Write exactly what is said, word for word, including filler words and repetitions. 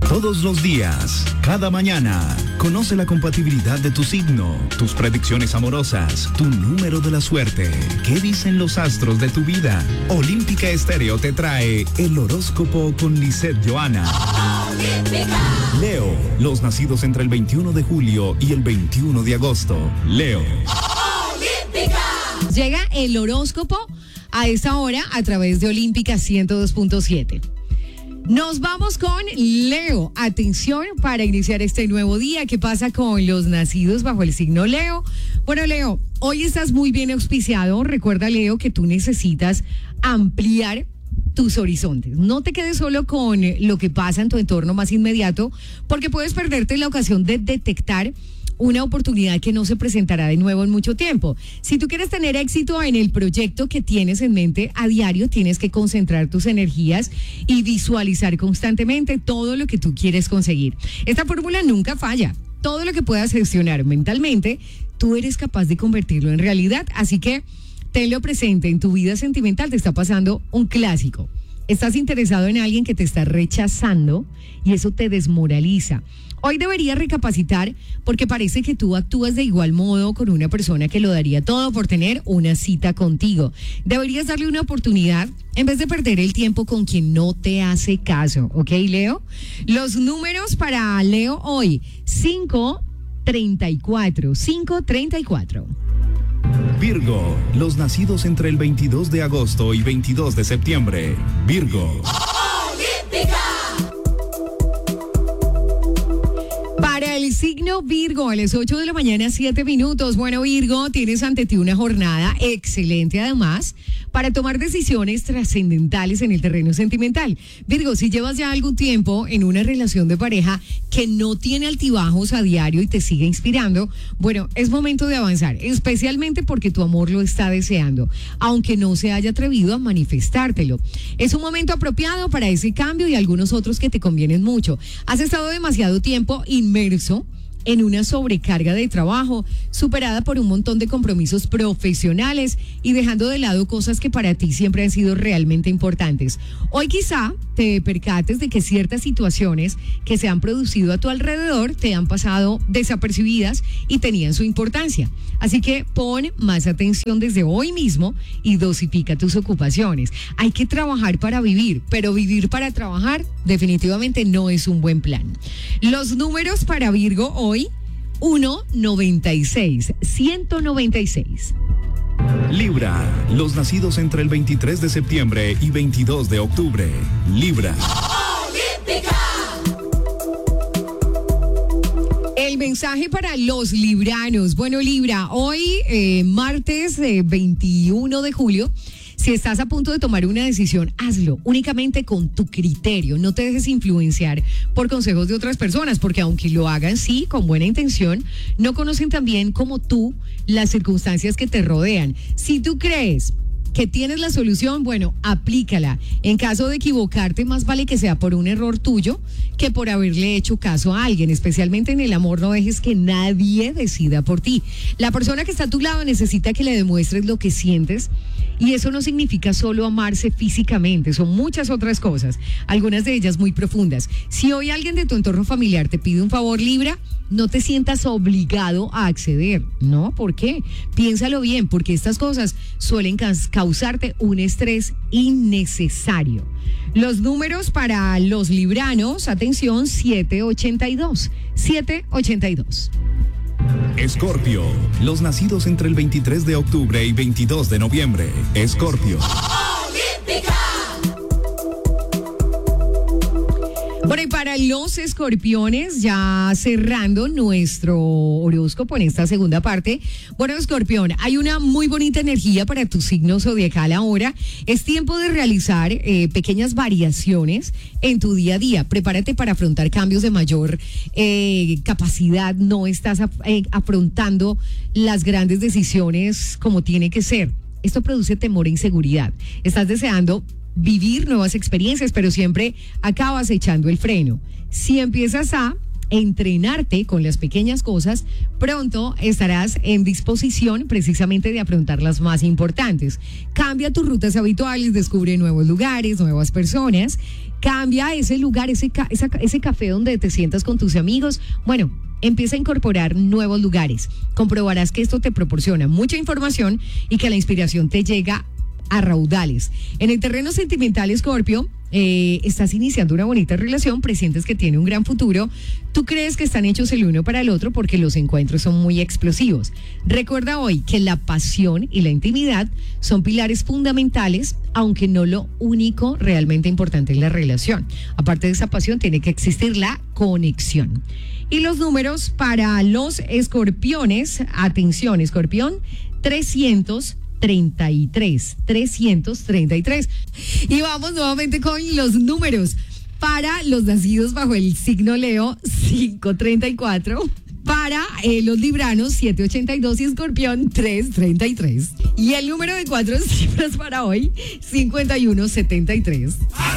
Todos los días, cada mañana, conoce la compatibilidad de tu signo, tus predicciones amorosas, tu número de la suerte. ¿Qué dicen los astros de tu vida? Olímpica Estéreo te trae el horóscopo con Lisette Johanna. Olímpica. Leo, los nacidos entre el veintiuno de julio y el veintiuno de agosto. Leo. Olímpica. Llega el horóscopo a esta hora a través de Olímpica ciento dos punto siete. Nos vamos con Leo. Atención para iniciar este nuevo día. ¿Qué pasa con los nacidos bajo el signo Leo? Bueno, Leo, hoy estás muy bien auspiciado. Recuerda, Leo, que tú necesitas ampliar tus horizontes. No te quedes solo con lo que pasa en tu entorno más inmediato, porque puedes perderte la ocasión de detectar una oportunidad que no se presentará de nuevo en mucho tiempo. Si tú quieres tener éxito en el proyecto que tienes en mente a diario, tienes que concentrar tus energías y visualizar constantemente todo lo que tú quieres conseguir. Esta fórmula nunca falla. Todo lo que puedas gestionar mentalmente, tú eres capaz de convertirlo en realidad. Así que tenlo presente, en tu vida sentimental te está pasando un clásico. Estás interesado en alguien que te está rechazando y eso te desmoraliza. Hoy deberías recapacitar porque parece que tú actúas de igual modo con una persona que lo daría todo por tener una cita contigo. Deberías darle una oportunidad en vez de perder el tiempo con quien no te hace caso. ¿Ok, Leo? Los números para Leo hoy: cinco, treinta y cuatro, cinco, treinta y cuatro. Virgo, los nacidos entre el veintidós de agosto y veintidós de septiembre. Virgo. Olímpica. Para el signo Virgo, a las ocho de la mañana, siete minutos. Bueno, Virgo, tienes ante ti una jornada excelente, además, para tomar decisiones trascendentales en el terreno sentimental. Virgo, si llevas ya algún tiempo en una relación de pareja que no tiene altibajos a diario y te sigue inspirando, bueno, es momento de avanzar, especialmente porque tu amor lo está deseando, aunque no se haya atrevido a manifestártelo. Es un momento apropiado para ese cambio y algunos otros que te convienen mucho. Has estado demasiado tiempo inmerso en una sobrecarga de trabajo, superada por un montón de compromisos profesionales y dejando de lado cosas que para ti siempre han sido realmente importantes. Hoy quizá te percates de que ciertas situaciones que se han producido a tu alrededor te han pasado desapercibidas y tenían su importancia. Así que pon más atención desde hoy mismo y dosifica tus ocupaciones. Hay que trabajar para vivir, pero vivir para trabajar definitivamente no es un buen plan. Los números para Virgo hoy: uno, noventa y seis, ciento noventa y seis. Libra, los nacidos entre el veintitrés de septiembre y veintidós de octubre. Libra. Olímpica. El mensaje para los libranos. Bueno, Libra, hoy eh, martes eh, veintiuno de julio, si estás a punto de tomar una decisión, hazlo únicamente con tu criterio. No te dejes influenciar por consejos de otras personas, porque aunque lo hagan, sí, con buena intención, no conocen tan bien como tú las circunstancias que te rodean. Si tú crees que tienes la solución, bueno, aplícala. En caso de equivocarte, más vale que sea por un error tuyo que por haberle hecho caso a alguien. Especialmente en el amor, no dejes que nadie decida por ti. La persona que está a tu lado necesita que le demuestres lo que sientes, y eso no significa solo amarse físicamente, son muchas otras cosas, algunas de ellas muy profundas. Si hoy alguien de tu entorno familiar te pide un favor, Libra, no te sientas obligado a acceder. No, ¿por qué? Piénsalo bien, porque estas cosas suelen causarte un estrés innecesario. Los números para los libranos, atención, siete ochenta y dos, siete ochenta y dos. Escorpio, los nacidos entre el veintitrés de octubre y veintidós de noviembre. Escorpio. Olímpica. Bueno, y para los escorpiones, ya cerrando nuestro horóscopo en esta segunda parte. Bueno, Escorpión, hay una muy bonita energía para tu signo zodiacal ahora. Es tiempo de realizar eh, pequeñas variaciones en tu día a día. Prepárate para afrontar cambios de mayor eh, capacidad. No estás af- eh, afrontando las grandes decisiones como tiene que ser. Esto produce temor e inseguridad. Estás deseando vivir nuevas experiencias, pero siempre acabas echando el freno. Si empiezas a entrenarte con las pequeñas cosas, pronto estarás en disposición precisamente de afrontar las más importantes. Cambia tus rutas habituales, descubre nuevos lugares, nuevas personas, cambia ese lugar, ese, ca- esa- ese café donde te sientas con tus amigos. Bueno, empieza a incorporar nuevos lugares. Comprobarás que esto te proporciona mucha información y que la inspiración te llega a raudales. En el terreno sentimental, Escorpio, eh, estás iniciando una bonita relación, presientes que tiene un gran futuro. Tú crees que están hechos el uno para el otro porque los encuentros son muy explosivos. Recuerda hoy que la pasión y la intimidad son pilares fundamentales, aunque no lo único realmente importante en la relación. Aparte de esa pasión, tiene que existir la conexión. Y los números para los escorpiones, atención, escorpión, trescientos treinta y tres, trescientos treinta y tres. Y vamos nuevamente con los números para los nacidos bajo el signo Leo, quinientos treinta y cuatro. Para eh, los libranos, setecientos ochenta y dos, y escorpión, trescientos treinta y tres. Y el número de cuatro cifras para hoy, cincuenta y uno setenta y tres.